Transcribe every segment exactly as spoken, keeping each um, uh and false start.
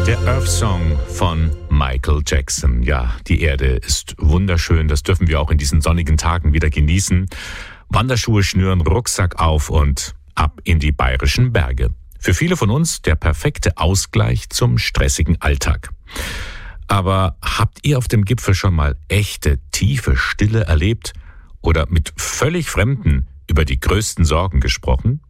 Der Earth Song von Michael Jackson. Ja, die Erde ist wunderschön. Das dürfen wir auch in diesen sonnigen Tagen wieder genießen. Wanderschuhe schnüren, Rucksack auf und ab in die bayerischen Berge. Für viele von uns der perfekte Ausgleich zum stressigen Alltag. Aber habt ihr auf dem Gipfel schon mal echte, tiefe Stille erlebt oder mit völlig Fremden über die größten Sorgen gesprochen?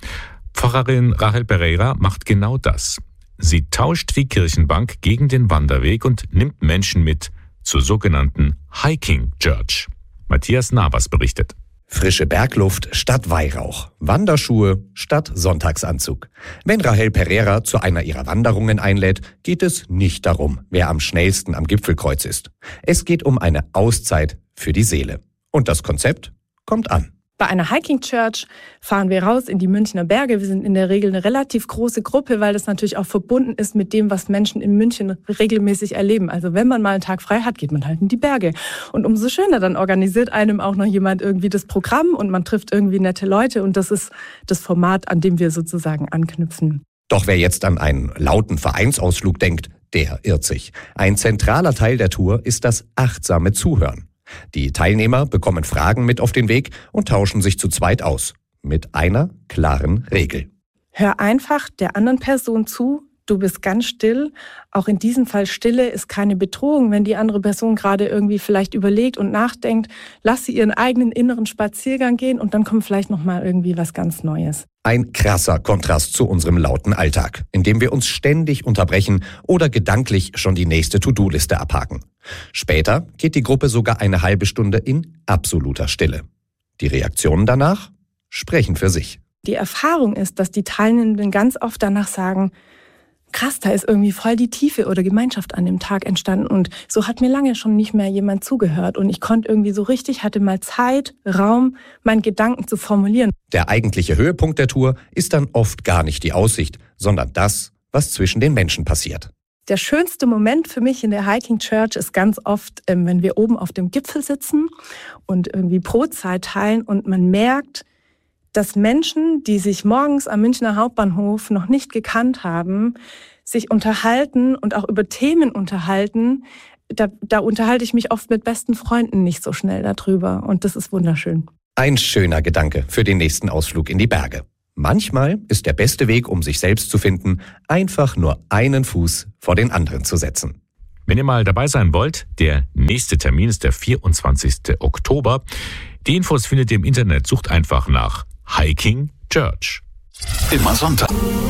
Pfarrerin Rahel Pereira macht genau das. Sie tauscht die Kirchenbank gegen den Wanderweg und nimmt Menschen mit zur sogenannten Hiking Church. Matthias Navas berichtet. Frische Bergluft statt Weihrauch, Wanderschuhe statt Sonntagsanzug. Wenn Rahel Pereira zu einer ihrer Wanderungen einlädt, geht es nicht darum, wer am schnellsten am Gipfelkreuz ist. Es geht um eine Auszeit für die Seele. Und das Konzept kommt an. Bei einer Hiking Church fahren wir raus in die Münchner Berge. Wir sind in der Regel eine relativ große Gruppe, weil das natürlich auch verbunden ist mit dem, was Menschen in München regelmäßig erleben. Also wenn man mal einen Tag frei hat, geht man halt in die Berge. Und umso schöner, dann organisiert einem auch noch jemand irgendwie das Programm und man trifft irgendwie nette Leute. Und das ist das Format, an dem wir sozusagen anknüpfen. Doch wer jetzt an einen lauten Vereinsausflug denkt, der irrt sich. Ein zentraler Teil der Tour ist das achtsame Zuhören. Die Teilnehmer bekommen Fragen mit auf den Weg und tauschen sich zu zweit aus. Mit einer klaren Regel. Hör einfach der anderen Person zu. Du bist ganz still. Auch in diesem Fall Stille ist keine Bedrohung. Wenn die andere Person gerade irgendwie vielleicht überlegt und nachdenkt, lass sie ihren eigenen inneren Spaziergang gehen und dann kommt vielleicht nochmal irgendwie was ganz Neues. Ein krasser Kontrast zu unserem lauten Alltag, in dem wir uns ständig unterbrechen oder gedanklich schon die nächste To-Do-Liste abhaken. Später geht die Gruppe sogar eine halbe Stunde in absoluter Stille. Die Reaktionen danach sprechen für sich. Die Erfahrung ist, dass die Teilnehmenden ganz oft danach sagen, krass, da ist irgendwie voll die Tiefe oder Gemeinschaft an dem Tag entstanden und so hat mir lange schon nicht mehr jemand zugehört und ich konnte irgendwie so richtig, hatte mal Zeit, Raum, meinen Gedanken zu formulieren. Der eigentliche Höhepunkt der Tour ist dann oft gar nicht die Aussicht, sondern das, was zwischen den Menschen passiert. Der schönste Moment für mich in der Hiking Church ist ganz oft, wenn wir oben auf dem Gipfel sitzen und irgendwie Brotzeit teilen und man merkt, dass Menschen, die sich morgens am Münchner Hauptbahnhof noch nicht gekannt haben, sich unterhalten und auch über Themen unterhalten. Da, da unterhalte ich mich oft mit besten Freunden nicht so schnell darüber. Und das ist wunderschön. Ein schöner Gedanke für den nächsten Ausflug in die Berge. Manchmal ist der beste Weg, um sich selbst zu finden, einfach nur einen Fuß vor den anderen zu setzen. Wenn ihr mal dabei sein wollt, der nächste Termin ist der vierundzwanzigsten Oktober. Die Infos findet ihr im Internet. Sucht einfach nach Hiking Church. Immer Sonntag.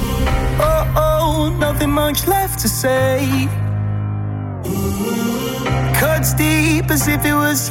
Oh, oh, nothing much left to say. Cuts deep as if it was